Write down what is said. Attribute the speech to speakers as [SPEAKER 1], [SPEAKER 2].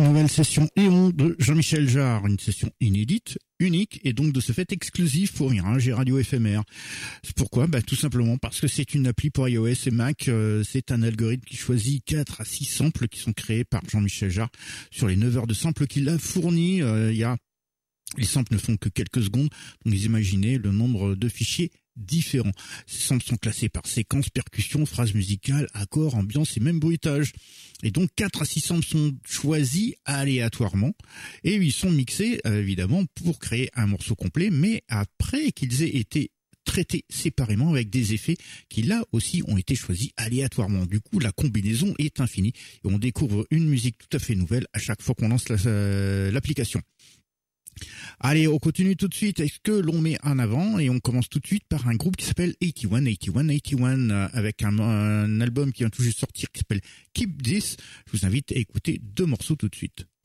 [SPEAKER 1] nouvelle session Éon de Jean-Michel Jarre, une session inédite, unique et donc de ce fait exclusive pour Mirage et Radio Éphémère. Pourquoi ? Tout simplement parce que c'est une appli pour iOS et Mac. C'est un algorithme qui choisit 4 à 6 samples qui sont créés par Jean-Michel Jarre sur les 9 heures de samples qu'il a fournis. Les samples ne font que quelques secondes, donc vous imaginez le nombre de fichiers différents. Ces samples sont classés par séquence, percussion, phrase musicale, accord, ambiance et même bruitage. Et donc 4 à 6 samples sont choisis aléatoirement et ils sont mixés évidemment pour créer un morceau complet, mais après qu'ils aient été traités séparément avec des effets qui là aussi ont été choisis aléatoirement. Du coup, la combinaison est infinie et on découvre une musique tout à fait nouvelle à chaque fois qu'on lance l'application. Allez, on continue tout de suite. Est-ce que l'on met en avant et on commence tout de suite par un groupe qui s'appelle 81 avec un album qui vient tout juste sortir qui s'appelle Keep This. Je vous invite à écouter 2 morceaux tout de suite.